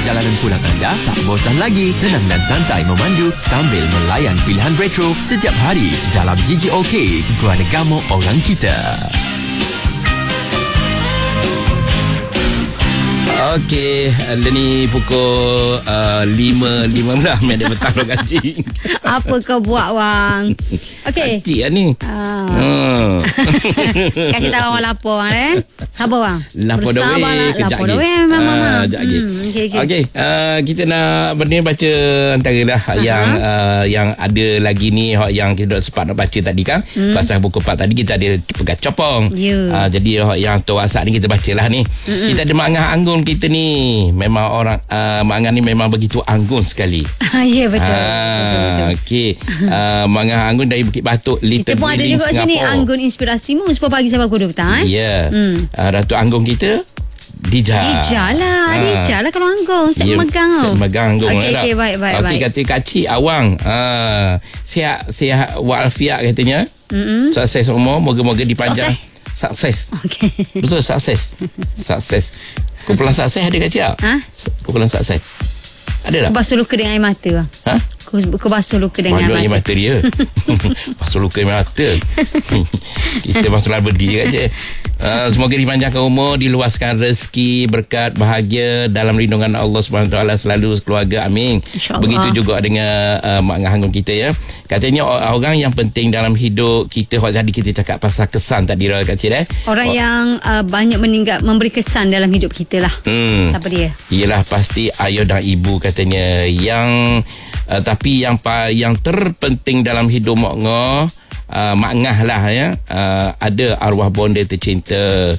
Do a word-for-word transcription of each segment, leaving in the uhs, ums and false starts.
perjalanan pulang anda? Tak bosan lagi? Tenang dan santai memandu sambil melayan pilihan retro setiap hari dalam G G O K, Guanagamo Orang Kita. Okey, hari ni pukul uh, lima lima belas minit petang lo kancing. Apa kau buat, Wang? Okey. Hati lah ni. Ah. Hmm. Kasih tahu orang lapor, eh. Sabar, Wang. Lapor dah weh. Lapor dah weh, memang. Ah, sekejap lagi. Hmm, okey, okey. Okey, uh, kita nak benda baca antara lah uh-huh. yang uh, yang ada lagi ni yang kita sempat nak baca tadi kan. Hmm. Pasal buku empat tadi kita ada pegat copong. Yeah. Uh, jadi yang tu WhatsApp ni kita bacalah ni. Mm-mm. Kita ada Mak Angah Anggun kita ni. Memang orang uh, Mak Angah ni memang begitu anggun sekali. Ya, betul. Ah, betul, betul. Okey. Uh, Mak Angah Anggun dari Bukit Batok, Little Kita pun ada juga Singapore. sini Anggun Inspirasimu sepuluh pagi sampai pukul dua petang, eh. Ya. Yeah. Hmm. Uh, Ratu Anggun kita Dija. Dija lah. Ah. Dija lah kalau Anggun. Saya Ya, megang tau. Saya megang Anggun. Okey, okey, baik, baik, Okey, baik. kata Kak Cik Awang. Ah, sihat, sihat walafiat katanya. Mm-mm. Sukses umur. Moga-moga dipanjang. Sukses. Okey. Betul, sukses. Sukses. Kumpulan sukses ada Kak Cik? Ha? Kumpulan sukses. Ada tak? Kau basuh luka dengan air mata, Wang. Ha? Kau, kau basuh luka dengan air Banyak mata. mata dia. Basuh luka mata. Kita basuh lalu berdi je Kak Cik. Uh, semoga dipanjangkan umur, diluaskan rezeki, berkat, bahagia dalam lindungan Allah Subhanahu Wa Taala selalu keluarga, amin. Begitu juga dengan uh, Mak Angah Anggun kita ya. Katanya orang yang penting dalam hidup kita, tadi kita cakap pasal kesan tadi Kak Cik eh. Orang oh. yang uh, banyak meninggal, memberi kesan dalam hidup kita lah. Hmm. Siapa dia? Ialah pasti ayah dan ibu katanya. Yang uh, tapi yang yang terpenting dalam hidup Mak Angah, Uh, Mak Ngah lah ya, uh, ada arwah bonda tercinta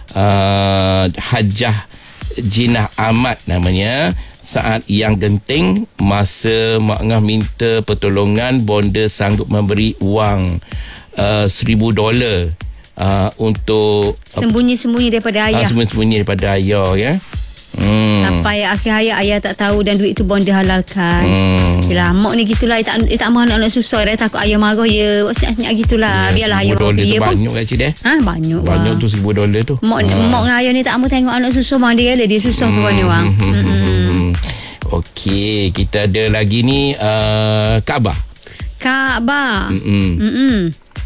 uh, Hajah Jinah Ahmad namanya. Saat yang genting, masa Mak Ngah minta pertolongan, bonda sanggup memberi wang uh, seribu dolar uh, untuk sembunyi-sembunyi daripada ayah. uh, sembunyi-sembunyi daripada ayah ya. Hmm. Sampai akhir hayat ayah tak tahu dan duit tu bonda halalkan. Hmm. Yelah, mak ni gitulah, dia tak, dia tak mahu anak-anak susah, dia takut ayah marah ya. Senyap gitulah. Yeah, biarlah ayah marah dia pun. Banyak Kak Cik deh. Ha, banyak. Banyak wang. Tu seribu dolar tu. Mak, ha. mak dengan ayah ni tak mahu tengok anak susah, bang dia lah, dia susah hmm. tu bang dia, Wang. Hmm. Hmm. Okey, kita ada lagi ni uh, Kaabah. Kaabah. Hmm. Hmm.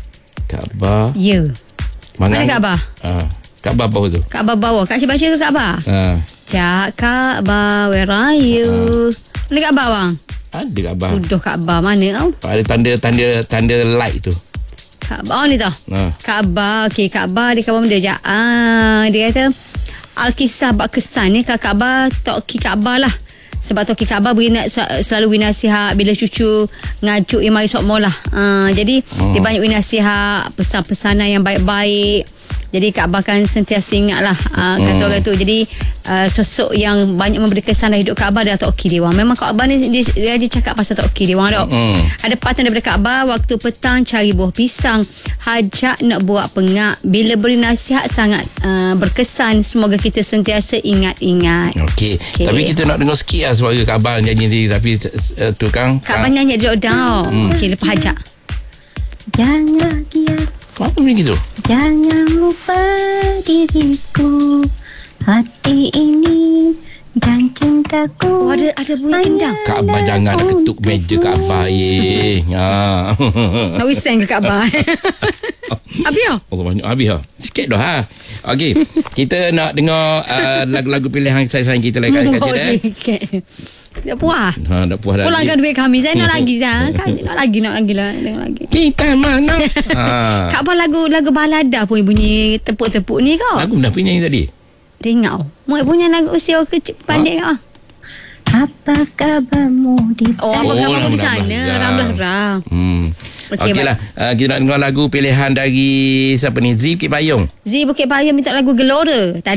Kaabah. Ya. Mana Kaabah? Ah, Kaabah bawah tu. Kaabah bawah. Kak Cik baca ke Kaabah? Ha. Cak Kaabah, where are you? Ha. Mana Kaabah, Bang? Ada Kaabah. Udah Kaabah mana kau? Ada tanda tanda tanda light tu. Kaabah, oh ni tau. Ha. Kaabah, okey, Kaabah dia kawan benda je. Ah, dia kata Al-Kisah bak kesan ni Kaabah Toki Kaabah lah. Sebab Toki Kaabah beri nak selalu beri nasihat bila cucu ngajuk yang mari sokmo lah. Ah, jadi hmm. dia banyak beri nasihat, pesan-pesanan yang baik-baik. Jadi Kaabah kan sentiasa ingat lah uh, kata orang tu. Jadi uh, sosok yang banyak memberi kesan dalam hidup Kaabah adalah Tok Ki dia, Wang. Memang Kaabah ni dia, dia aja cakap pasal Tok Ki dia, Wang. Mm. Ada pepatah daripada Kaabah, waktu petang cari buah pisang, hajat nak buat pengak, bila beri nasihat sangat uh, berkesan. Semoga kita sentiasa ingat-ingat. Okey. Okay. Tapi kita nak dengar sikit lah suara Kaabah nyanyi tadi. Tapi uh, tu kan Kaabah nyanyi drop down. Mm. Okey, lepas hajat. Jangan dia. Apa macam itu? Jangan lupa diriku, hati ini dan cintaku. Oh, ada ada bunyi kendang. Kaabah jangan nak ketuk meja Kaabah. Eh. Ha. Nak wiseng ke Kaabah? Habis ya? Allah banyak habis ha. Sikit dah ha. Okey, kita nak dengar uh, lagu-lagu pilihan sayang-sayang kita lagi kat Oh, sini. sikit. Dah puas. Ha, dah puas dah. Pulangkan duit kami. Saya nak lagi saya. Nak lagi, nak lagi lah, nak lagi. Kita mana? Ha. Kaabah lagu lagu balada pun bunyi tepuk-tepuk ni kau. Lagu dah punya tadi. Dia ingat oh. Mu punya lagu usia kecil pandai kau. Apa kabarmu di sana? Oh, apa Oh, kabarmu di Ramlah sana? Ramlah. Ramlah Ram. Hmm. Okey, Okeylah, uh, kita nak dengar lagu pilihan dari siapa ni? Z Bukit Payung. Z Bukit Payung minta lagu Gelora. Tadi